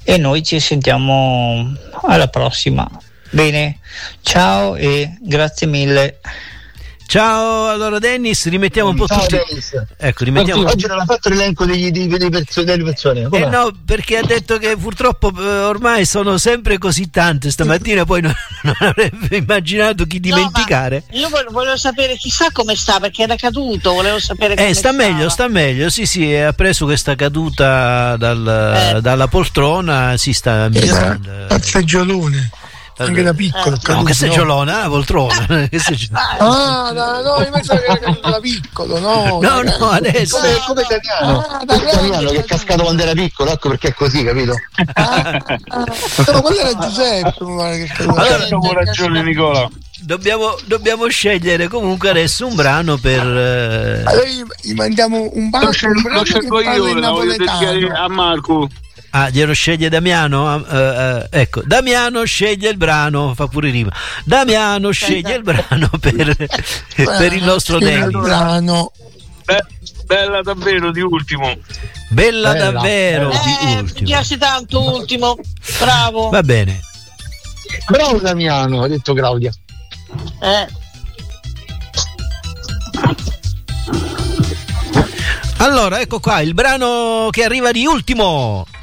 e noi ci sentiamo alla prossima. Bene, ciao e grazie mille. Ciao, allora Dennis, rimettiamo un po' Ciao, tutti. Dennis. Ecco, rimettiamo. Oggi non ha fatto l'elenco delle persone. No, perché ha detto che purtroppo ormai sono sempre così tante. Stamattina poi non avrebbe immaginato chi dimenticare. No, io volevo sapere, chissà come sta, perché era caduto, volevo sapere come sta meglio, sì, ha preso questa caduta dalla poltrona, si sta migliorando. Seggiolone. Anche da piccolo. No, che seggiolona, poltrona. No, io pensavo che era caduto da piccolo, no. No, adesso. Come Damiano che è cascato quando era piccolo, ecco perché è così, capito? No, quello era Giuseppe. Allora abbiamo ragione, Nicola. Dobbiamo scegliere comunque adesso un brano per. Allora gli mandiamo un brano. Lo scelgo io, la voglio dedicare a Marco. Glielo sceglie Damiano? Ecco, Damiano sceglie il brano, fa pure rima. Damiano sceglie il brano per il nostro Dennis. Bella davvero di ultimo. Bella davvero di ultimo. Mi piace tanto ultimo. Bravo. Va bene. Bravo Damiano, ha detto Claudia. Allora, ecco qua il brano che arriva di ultimo.